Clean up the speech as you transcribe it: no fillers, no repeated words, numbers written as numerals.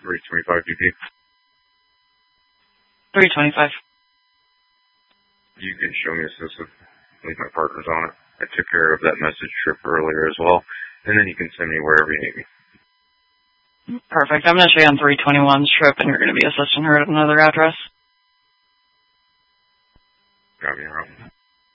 325 DP. 325. You can show me a system. I think my partner's on it. I took care of that message trip earlier as well. And then you can send me wherever you need me. Perfect. I'm going to show you on 321's trip, and you're going to be assisting her at another address. Got me wrong.